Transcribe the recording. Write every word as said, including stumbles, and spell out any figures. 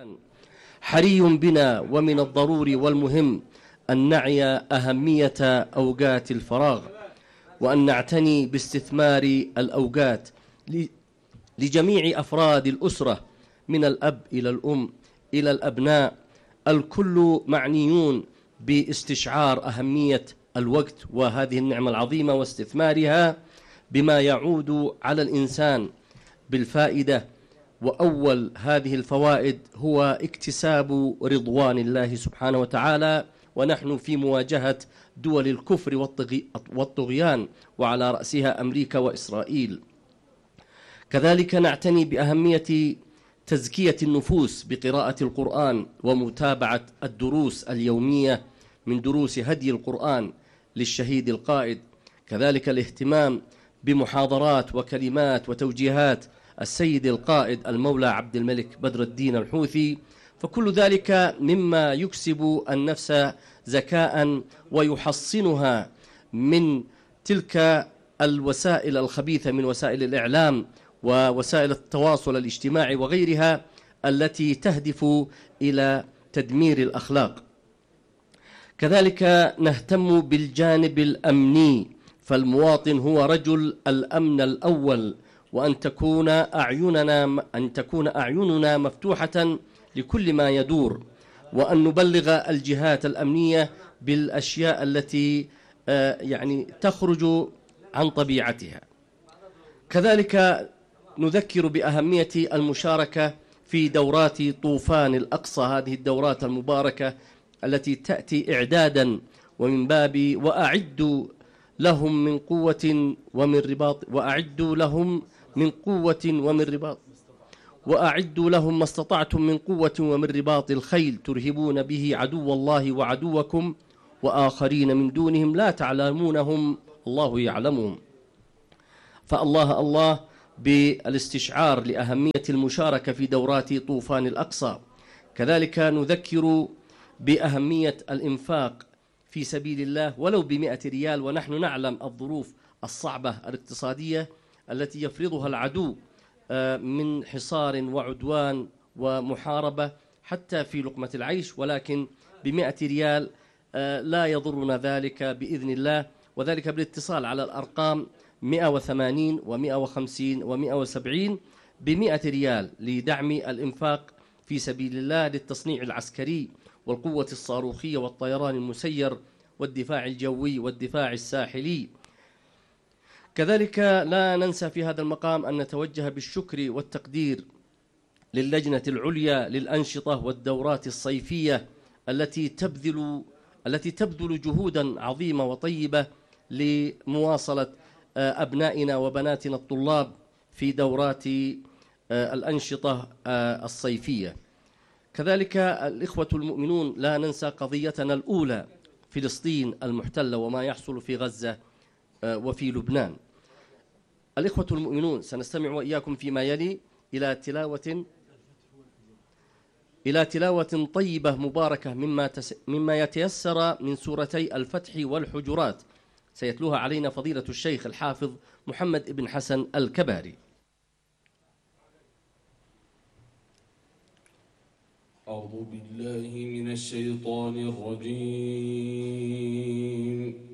حري بنا ومن الضروري والمهم أن نعي أهمية أوقات الفراغ، وأن نعتني باستثمار الأوقات لجميع أفراد الأسرة من الأب إلى الأم إلى الأبناء. الكل معنيون باستشعار أهمية الوقت وهذه النعمة العظيمة واستثمارها بما يعود على الإنسان بالفائدة. وأول هذه الفوائد هو اكتساب رضوان الله سبحانه وتعالى، ونحن في مواجهة دول الكفر والطغيان وعلى رأسها أمريكا وإسرائيل. كذلك نعتني بأهمية تزكية النفوس بقراءة القرآن ومتابعة الدروس اليومية من دروس هدي القرآن للشهيد القائد. كذلك الاهتمام بمحاضرات وكلمات وتوجيهات السيد القائد المولى عبد الملك بدر الدين الحوثي، فكل ذلك مما يكسب النفس ذكاء ويحصنها من تلك الوسائل الخبيثة من وسائل الإعلام ووسائل التواصل الاجتماعي وغيرها التي تهدف إلى تدمير الأخلاق. كذلك نهتم بالجانب الأمني، فالمواطن هو رجل الأمن الأول، وأن تكون أعيننا أن تكون أعيننا مفتوحة لكل ما يدور، وأن نبلغ الجهات الأمنية بالأشياء التي يعني تخرج عن طبيعتها. كذلك نذكر بأهمية المشاركة في دورات طوفان الأقصى، هذه الدورات المباركة التي تأتي إعدادا ومن باب وأعدوا لهم من قوة ومن رباط وأعدوا لهم من قوة ومن رباط وأعدوا لهم ما استطعتم من قوة ومن رباط الخيل ترهبون به عدو الله وعدوكم وآخرين من دونهم لا تعلمونهم الله يعلمهم. فالله الله بالاستشعار لأهمية المشاركة في دورات طوفان الأقصى. كذلك نذكر بأهمية الإنفاق في سبيل الله ولو بمئة ريال، ونحن نعلم الظروف الصعبة الاقتصادية التي يفرضها العدو من حصار وعدوان ومحاربة حتى في لقمة العيش، ولكن بمئة ريال لا يضرنا ذلك بإذن الله، وذلك بالاتصال على الأرقام مئة وثمانين ومئة وخمسين ومئة وسبعين بمئة ريال لدعم الإنفاق في سبيل الله للتصنيع العسكري والقوة الصاروخية والطيران المسير والدفاع الجوي والدفاع الساحلي. كذلك لا ننسى في هذا المقام أن نتوجه بالشكر والتقدير للجنة العليا للأنشطة والدورات الصيفية التي تبذل التي تبذل جهودا عظيمة وطيبة لمواصلة أبنائنا وبناتنا الطلاب في دورات الأنشطة الصيفية. كذلك الإخوة المؤمنون لا ننسى قضيتنا الأولى فلسطين المحتلة وما يحصل في غزة وفي لبنان. الإخوة المؤمنون سنستمع وإياكم فيما يلي إلى تلاوة إلى تلاوة طيبة مباركة مما تس... مما يتيسر من سورتي الفتح والحجرات، سيتلوها علينا فضيلة الشيخ الحافظ محمد بن حسن الكباري. أعوذ بالله من الشيطان الرجيم.